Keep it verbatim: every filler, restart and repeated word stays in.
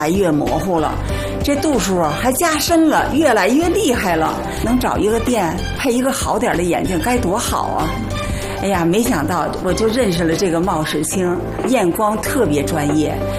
来越模糊了，这度数啊还加深了，越来越厉害了。能找一个店配一个好点的眼镜该多好啊！哎呀，没想到我就认识了这个冒世清，验光特别专业，